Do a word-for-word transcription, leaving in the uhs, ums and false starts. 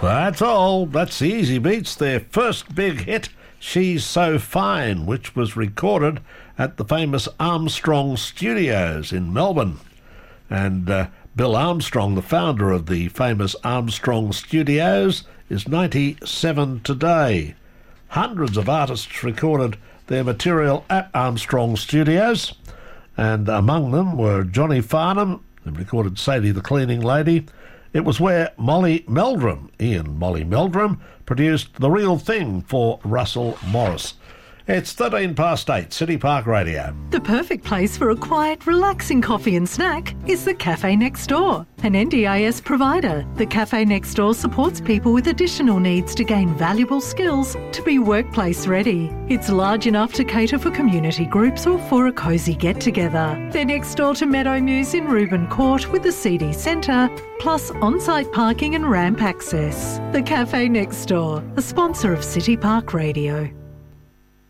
That's all. That's the Easy Beats, their first big hit, She's So Fine, which was recorded at the famous Armstrong Studios in Melbourne. And uh, Bill Armstrong, the founder of the famous Armstrong Studios, is ninety-seven today. Hundreds of artists recorded their material at Armstrong Studios, and among them were Johnny Farnham, who recorded Sadie the Cleaning Lady. It was where Molly Meldrum, Ian Molly Meldrum, produced The Real Thing for Russell Morris. It's thirteen past eight, City Park Radio. The perfect place for a quiet, relaxing coffee and snack is the Cafe Next Door, an N D I S provider. The Cafe Next Door supports people with additional needs to gain valuable skills to be workplace ready. It's large enough to cater for community groups or for a cosy get-together. They're next door to Meadow Muse in Reuben Court with the C D Centre, plus on-site parking and ramp access. The Cafe Next Door, a sponsor of City Park Radio.